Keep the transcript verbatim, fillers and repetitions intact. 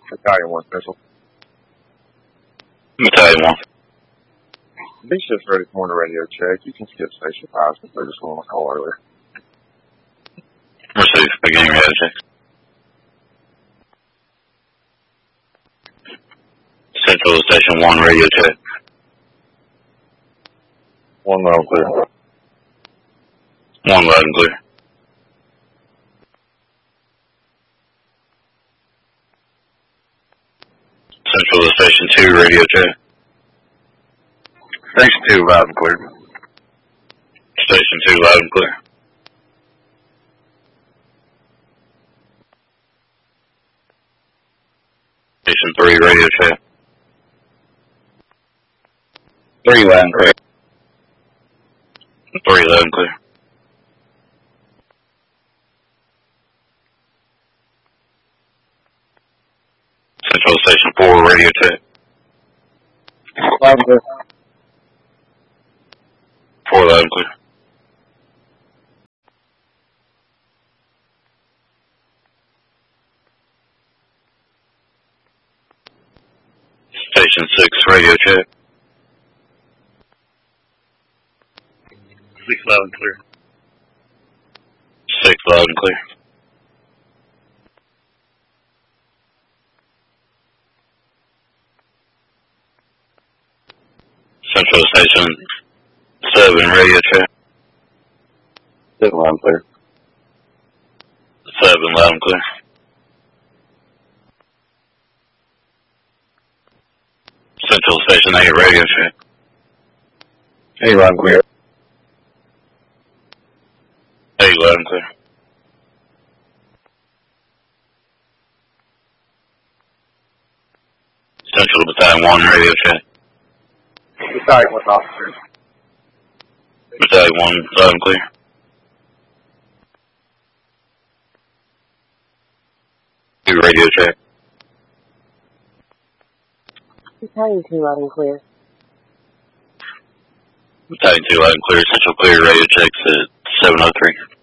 Battalion one Central. Battalion one. B shift's ready for the radio check. You can skip station five since they just went on call earlier. Receive. Beginning radio check. Central to Station one radio check. One loud and clear. One loud and clear. Central to Station two radio check. Station two loud and clear. Station two loud and clear. Station three radio check. Three loud and clear. Three loud and clear. Central Station four radio check. Loud and clear. Four loud and clear. Station six radio check. Six loud and clear. Six loud and clear. Central Station seven radio check. Seven loud and clear. Seven loud and clear. Central Station eight radio check. Eight loud and clear. Eight loud and clear. Central Battalion one radio check. Battalion one officers. Battalion one loud and clear. Two radio check. Battalion two loud and clear. Battalion two loud and clear. Central clear radio checks at seven oh three.